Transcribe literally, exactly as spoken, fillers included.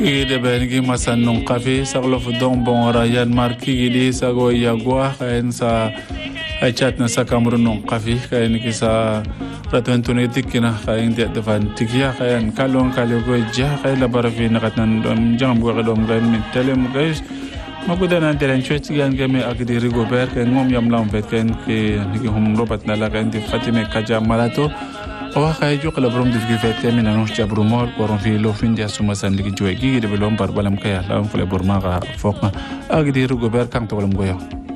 Ide bengi masan nung kafe saklo fudong bong rayan marki gidi sago yagwa kain sa ay chat na sa Cameroon nung kafe kain kisa ratuan tunetik kina kain tiat depan tikia kain kalong kalogo jah kain labarafi nakatan dom jang buka dom kain mintelem guys magudan ang teren chwet gan kami akidi Rigobert kain ngom yam lam vet kain ke niki hum robat nala kain di Fatime Kaja Malato Awa kaya jo kala brom difgi fete mina no chabru mor koron fi lo fin dia suma sandi gi joy gi de belom bar balam kaya la on fule borma ga fokma agi di Rigobert kang to balam goyo